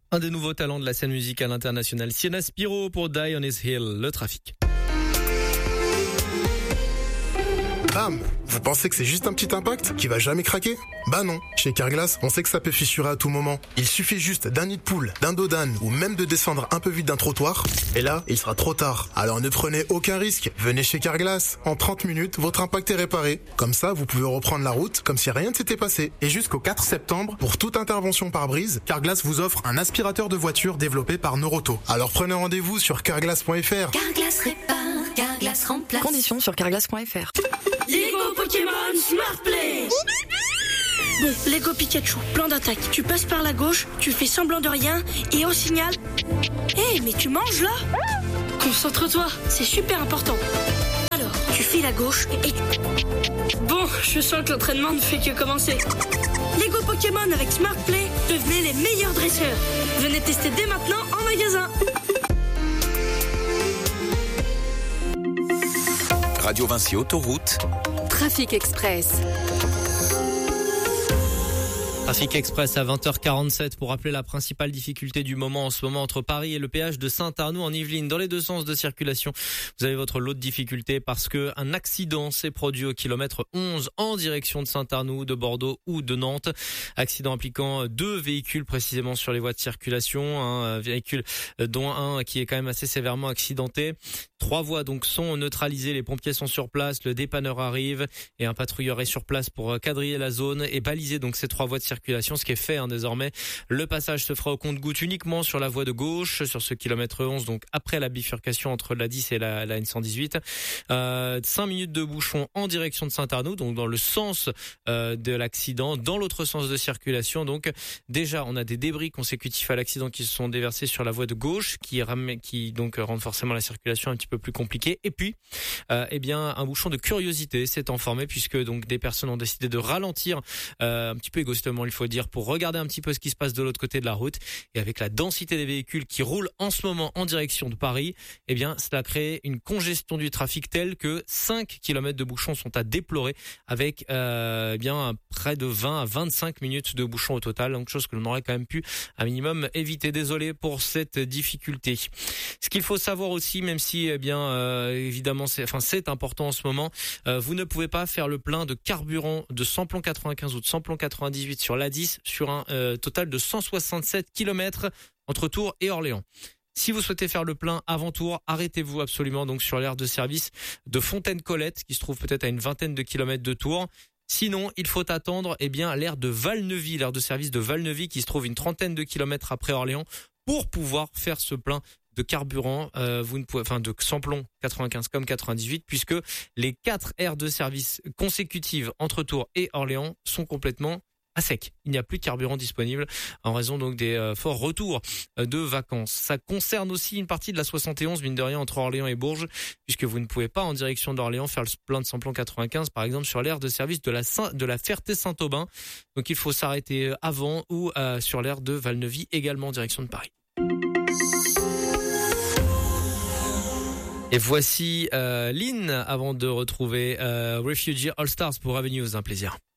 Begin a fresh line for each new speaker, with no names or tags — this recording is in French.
Un des nouveaux talents de la scène musicale internationale, Sienna Spiro pour Die on His Hill, le trafic.
Bam! Vous pensez que c'est juste un petit impact qui va jamais craquer? Bah non. Chez Carglass, on sait que ça peut fissurer à tout moment. Il suffit juste d'un nid de poule, d'un dos d'âne ou même de descendre un peu vite d'un trottoir. Et là, il sera trop tard. Alors ne prenez aucun risque. Venez chez Carglass. En 30 minutes, votre impact est réparé. Comme ça, vous pouvez reprendre la route comme si rien ne s'était passé. Et jusqu'au 4 septembre, pour toute intervention par brise, Carglass vous offre un aspirateur de voiture développé par Noroto. Alors prenez rendez-vous sur carglass.fr.
Carglass répare, Carglass remplace.
Conditions sur carglass.fr.
Lego Pokémon Smart Play. Bon, Lego Pikachu, plan d'attaque. Tu passes par la gauche, tu fais semblant de rien, et au signal... Hé, mais tu manges là? Concentre-toi, c'est super important. Alors, tu files à gauche et... Bon, je sens que l'entraînement ne fait que commencer. Lego Pokémon avec Smart Play, devenez les meilleurs dresseurs. Venez tester dès maintenant en magasin.
Radio Vinci Autoroute.
Trafic Express.
Trafic Express à 20h47 pour rappeler la principale difficulté du moment en ce moment entre Paris et le péage de Saint-Arnoux en Yvelines. Dans les deux sens de circulation, vous avez votre lot de difficultés parce que un accident s'est produit au kilomètre 11 en direction de Saint-Arnoux, de Bordeaux ou de Nantes. Accident impliquant deux véhicules précisément sur les voies de circulation. Un véhicule dont un qui est quand même assez sévèrement accidenté. 3 voies donc sont neutralisées, les pompiers sont sur place, le dépanneur arrive et un patrouilleur est sur place pour quadriller la zone et baliser donc ces 3 voies de circulation, ce qui est fait désormais. Le passage se fera au compte-gouttes uniquement sur la voie de gauche, sur ce kilomètre 11, donc après la bifurcation entre la 10 et la N118. 5 minutes de bouchon en direction de Saint-Arnoux, donc dans le sens de l'accident, dans l'autre sens de circulation. Donc déjà, on a des débris consécutifs à l'accident qui se sont déversés sur la voie de gauche, qui donc rendent forcément la circulation un petit peu plus compliquée. Et puis, un bouchon de curiosité s'est formé puisque donc des personnes ont décidé de ralentir un petit peu égoïstement, il faut dire, pour regarder un petit peu ce qui se passe de l'autre côté de la route. Et avec la densité des véhicules qui roulent en ce moment en direction de Paris, cela crée une congestion du trafic telle que 5 km de bouchons sont à déplorer avec près de 20 à 25 minutes de bouchons au total. Donc chose que l'on aurait quand même pu un minimum éviter. Désolé pour cette difficulté. Ce qu'il faut savoir aussi, même si évidemment c'est important en ce moment, vous ne pouvez pas faire le plein de carburant de samplon 95 ou de samplon 98 sur l'A10 sur un total de 167 km entre Tours et Orléans. Si vous souhaitez faire le plein avant Tours, arrêtez-vous absolument donc sur l'aire de service de Fontaine-Colette qui se trouve peut-être à une vingtaine de kilomètres de Tours. Sinon, il faut attendre l'aire de Valnevie, l'aire de service de Valnevie qui se trouve une trentaine de kilomètres après Orléans pour pouvoir faire ce plein de carburant, de samplon 95 comme 98, puisque les 4 aires de service consécutives entre Tours et Orléans sont complètement à sec. Il n'y a plus de carburant disponible en raison donc des forts retours de vacances. Ça concerne aussi une partie de la 71, mine de rien, entre Orléans et Bourges, puisque vous ne pouvez pas en direction d'Orléans faire le plein de samplon 95, par exemple sur l'aire de service de la Ferté-Saint-Aubin. Donc il faut s'arrêter avant ou sur l'aire de Valnevie, également en direction de Paris. Et voici Lynn avant de retrouver Refugee All Stars pour Avenues, un plaisir.